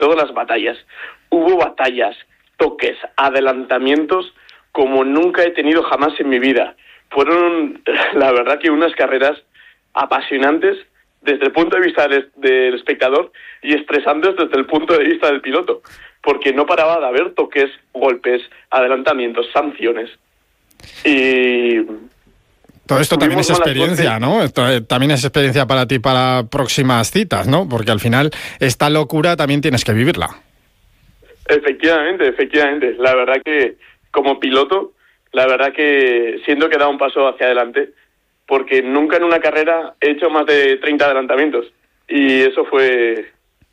todas las batallas. Hubo batallas, toques, adelantamientos como nunca he tenido jamás en mi vida. Fueron, la verdad, que unas carreras apasionantes desde el punto de vista del espectador y estresantes desde el punto de vista del piloto, porque no paraba de haber toques, golpes, adelantamientos, sanciones. Y todo esto también es experiencia, ¿no? Esto también es experiencia para ti para próximas citas, ¿no? Porque al final esta locura también tienes que vivirla. Efectivamente. La verdad que como piloto, la verdad que siento que he dado un paso hacia adelante, porque nunca en una carrera he hecho más de 30 adelantamientos. Y eso fue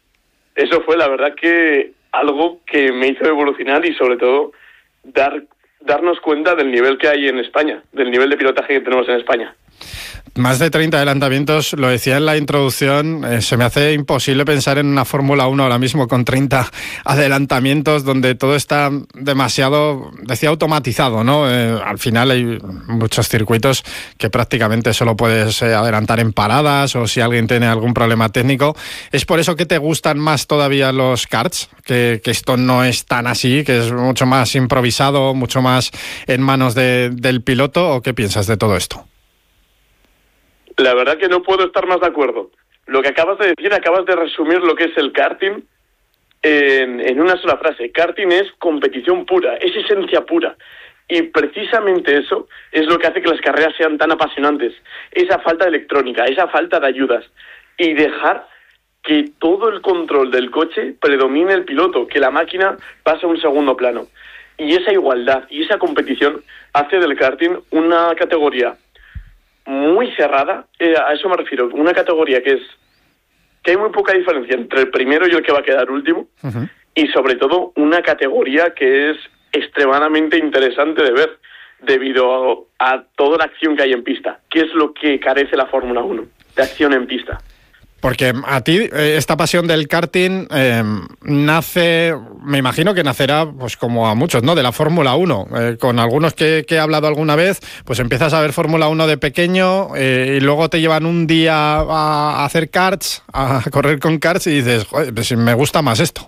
la verdad que algo que me hizo evolucionar y sobre todo darnos cuenta del nivel que hay en España, del nivel de pilotaje que tenemos en España. Más de 30 adelantamientos, lo decía en la introducción, se me hace imposible pensar en una Fórmula 1 ahora mismo con 30 adelantamientos donde todo está demasiado, decía, automatizado, ¿no? Al final hay muchos circuitos que prácticamente solo puedes adelantar en paradas o si alguien tiene algún problema técnico. ¿Es por eso que te gustan más todavía los karts? Que esto no es tan así, que es mucho más improvisado, mucho más en manos del piloto, ¿o qué piensas de todo esto? La verdad que no puedo estar más de acuerdo. Lo que acabas de decir, acabas de resumir lo que es el karting en una sola frase. Karting es competición pura, es esencia pura. Y precisamente eso es lo que hace que las carreras sean tan apasionantes. Esa falta de electrónica, esa falta de ayudas. Y dejar que todo el control del coche predomine el piloto, que la máquina pase a un segundo plano. Y esa igualdad y esa competición hace del karting una categoría muy cerrada, a eso me refiero, una categoría que hay muy poca diferencia entre el primero y el que va a quedar último, y sobre todo una categoría que es extremadamente interesante de ver debido a toda la acción que hay en pista, que es lo que carece la Fórmula 1, de acción en pista. Porque a ti esta pasión del karting nace, me imagino que nacerá pues como a muchos, ¿no? De la Fórmula 1. Con algunos que he hablado alguna vez, pues empiezas a ver Fórmula 1 de pequeño y luego te llevan un día a hacer karts, a correr con karts y dices, joder, pues me gusta más esto.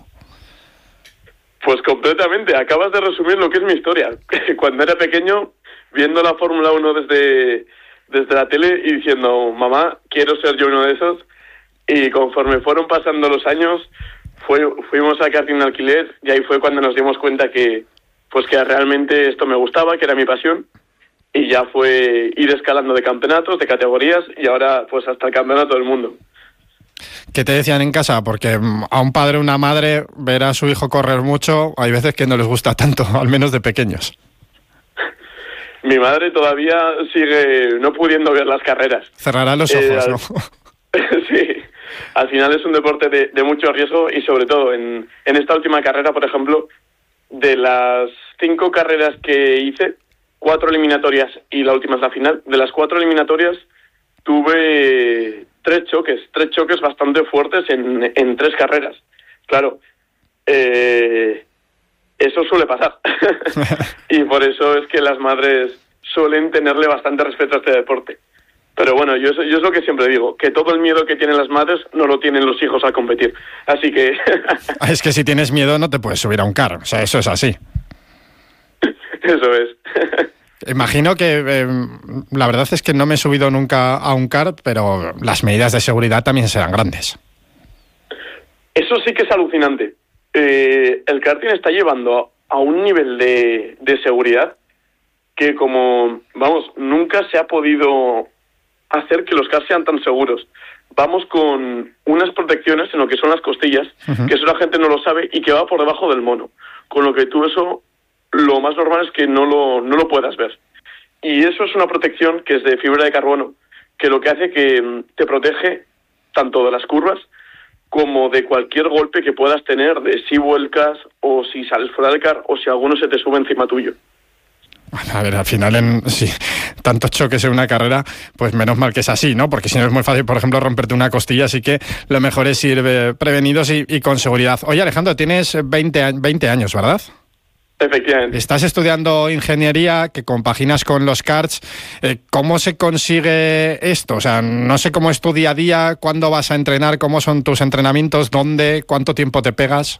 Pues completamente, acabas de resumir lo que es mi historia. Cuando era pequeño, viendo la Fórmula 1 desde la tele y diciendo, mamá, quiero ser yo uno de esos. Y conforme fueron pasando los años, fuimos a karting de alquiler y ahí fue cuando nos dimos cuenta que realmente esto me gustaba, que era mi pasión, y ya fue ir escalando de campeonatos, de categorías y ahora pues hasta el campeonato del mundo. ¿Qué te decían en casa? Porque a un padre o una madre ver a su hijo correr mucho, hay veces que no les gusta tanto, al menos de pequeños. Mi madre todavía sigue no pudiendo ver las carreras. Cerrará los ojos, ¿no? Sí. Al final es un deporte de mucho riesgo y sobre todo en esta última carrera, por ejemplo, de las 5 carreras que hice, 4 eliminatorias y la última es la final, de las 4 eliminatorias tuve 3 choques bastante fuertes en 3 carreras. Claro, eso suele pasar y por eso es que las madres suelen tenerle bastante respeto a este deporte. Pero bueno, yo es lo que siempre digo, que todo el miedo que tienen las madres no lo tienen los hijos al competir. Así que... Es que si tienes miedo no te puedes subir a un kart, o sea, eso es así. Eso es. Imagino que la verdad es que no me he subido nunca a un kart, pero las medidas de seguridad también serán grandes. Eso sí que es alucinante. El karting está llevando a un nivel de seguridad que nunca se ha podido hacer que los karts sean tan seguros. Vamos con unas protecciones en lo que son las costillas, que eso la gente no lo sabe y que va por debajo del mono. Con lo que tú eso, lo más normal es que no lo puedas ver. Y eso es una protección que es de fibra de carbono, que lo que hace que te protege tanto de las curvas como de cualquier golpe que puedas tener, de si vuelcas o si sales fuera del kart o si alguno se te sube encima tuyo. A ver, al final, si tantos choques en una carrera, pues menos mal que es así, ¿no? Porque si no es muy fácil, por ejemplo, romperte una costilla, así que lo mejor es ir prevenidos y con seguridad. Oye, Alejandro, tienes 20 años, ¿verdad? Efectivamente. Estás estudiando ingeniería que compaginas con los karts. ¿Cómo se consigue esto? O sea, no sé cómo es tu día a día, cuándo vas a entrenar, cómo son tus entrenamientos, dónde, cuánto tiempo te pegas.